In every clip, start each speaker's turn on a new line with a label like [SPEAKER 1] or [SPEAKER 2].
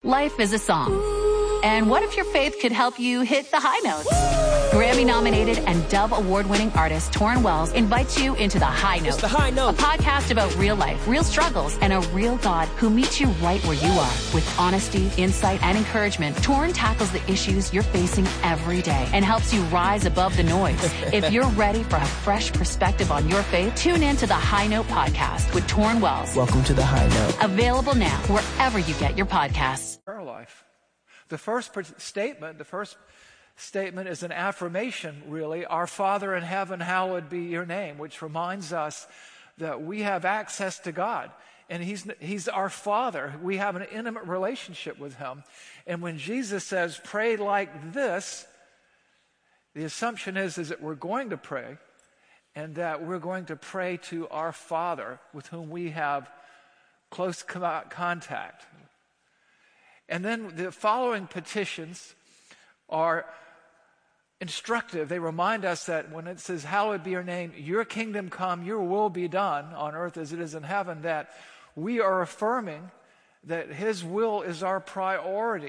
[SPEAKER 1] Life is a song. And what if your faith could help you hit the high notes? Grammy-nominated and Dove Award-winning artist Torrin Wells invites you into The High Note.
[SPEAKER 2] It's The High Note.
[SPEAKER 1] A podcast about real life, real struggles, and a real God who meets you right where you are. With honesty, insight, and encouragement, Torrin tackles the issues you're facing every day and helps you rise above the noise. If you're ready for a fresh perspective on your faith, tune in to The High Note podcast with Torrin Wells.
[SPEAKER 2] Welcome to The High Note.
[SPEAKER 1] Available now wherever you get your podcasts.
[SPEAKER 3] Prayer life. The first statement is an affirmation, really. Our Father in heaven, hallowed be your name, which reminds us that we have access to God. And He's our Father. We have an intimate relationship with Him. And when Jesus says, pray like this, the assumption is that we're going to pray, and that we're going to pray to our Father with whom we have close contact. And then the following petitions are instructive. They remind us that when it says, hallowed be your name, your kingdom come, your will be done on earth as it is in heaven, that we are affirming that His will is our priority.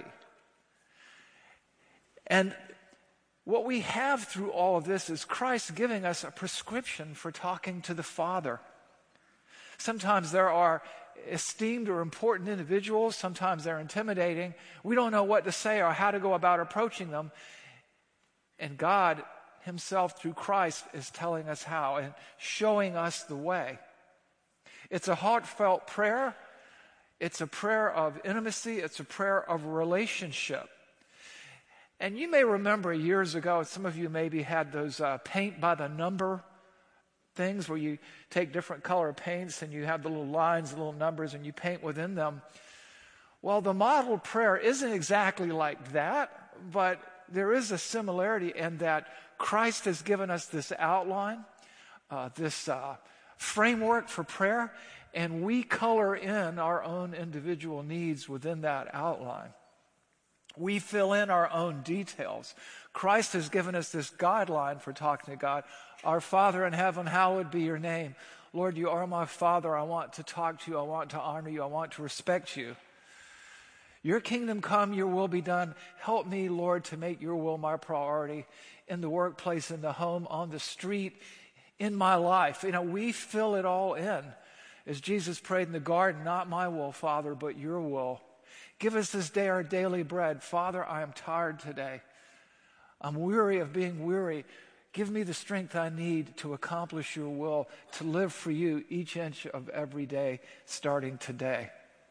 [SPEAKER 3] And what we have through all of this is Christ giving us a prescription for talking to the Father. Sometimes there are esteemed or important individuals. Sometimes they're intimidating. We don't know what to say or how to go about approaching them. And God Himself, through Christ, is telling us how and showing us the way. It's a heartfelt prayer. It's a prayer of intimacy. It's a prayer of relationship. And you may remember years ago, some of you maybe had those paint by the number things where you take different color paints and you have the little lines, the little numbers, and you paint within them. Well, the model prayer isn't exactly like that, but there is a similarity in that Christ has given us this outline, this framework for prayer, and we color in our own individual needs within that outline. We fill in our own details. Christ has given us this guideline for talking to God. Our Father in heaven, hallowed be your name. Lord, you are my Father. I want to talk to you. I want to honor you. I want to respect you. Your kingdom come, your will be done. Help me, Lord, to make your will my priority in the workplace, in the home, on the street, in my life. We fill it all in. As Jesus prayed in the garden, not my will, Father, but your will. Give us this day our daily bread. Father, I am tired today. I'm weary of being weary. Give me the strength I need to accomplish your will, to live for you each inch of every day, starting today.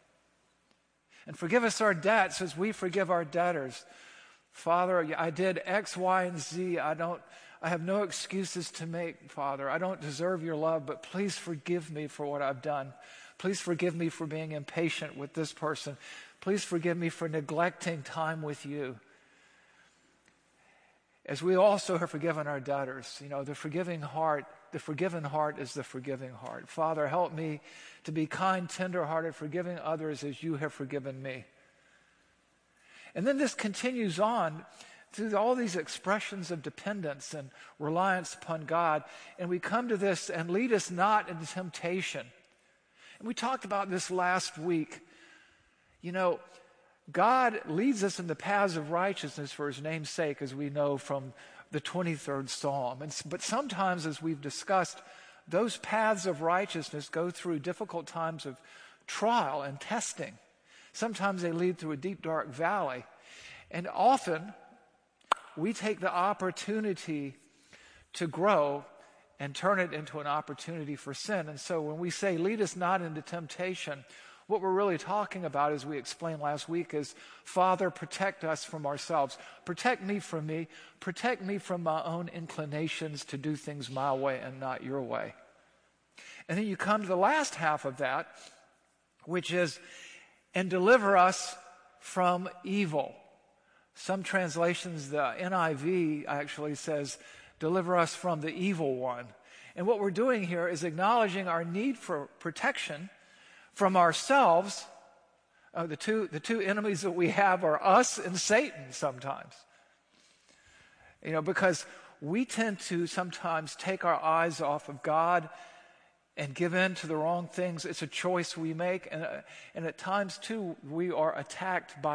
[SPEAKER 3] And forgive us our debts as we forgive our debtors. Father, I did X, Y, and Z. I have no excuses to make, Father. I don't deserve your love, but please forgive me for what I've done. Please forgive me for being impatient with this person. Please forgive me for neglecting time with you. As we also have forgiven our debtors, the forgiven heart is the forgiving heart. Father, help me to be kind, tender-hearted, forgiving others as you have forgiven me. And then this continues on through all these expressions of dependence and reliance upon God. And we come to this, and lead us not into temptation. And we talked about this last week. God leads us in the paths of righteousness for His name's sake, as we know from the 23rd Psalm. But sometimes, as we've discussed, those paths of righteousness go through difficult times of trial and testing. Sometimes they lead through a deep, dark valley. And often, we take the opportunity to grow and turn it into an opportunity for sin. And so when we say, lead us not into temptation, what we're really talking about, as we explained last week, is, Father, protect us from ourselves. Protect me from me. Protect me from my own inclinations to do things my way and not your way. And then you come to the last half of that, which is, and deliver us from evil. Some translations, the NIV actually says, deliver us from the evil one. And what we're doing here is acknowledging our need for protection from ourselves. The two enemies that we have are us and Satan sometimes. Because we tend to sometimes take our eyes off of God and give in to the wrong things. It's a choice we make. And at times, too, we are attacked by